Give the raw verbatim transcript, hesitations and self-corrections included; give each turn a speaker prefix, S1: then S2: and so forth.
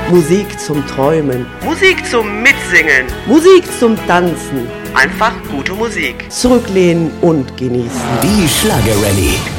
S1: Musik zum Träumen.
S2: Musik zum Mitsingen.
S1: Musik zum Tanzen.
S2: Einfach gute Musik.
S1: Zurücklehnen und genießen.
S3: Die Schlagerrallye.